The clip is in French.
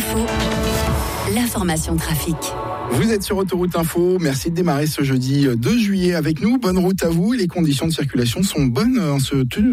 Info, l'information trafic. Vous êtes sur Autoroute Info, merci de démarrer ce jeudi 2 juillet avec nous. Bonne route à vous et les conditions de circulation sont bonnes en ce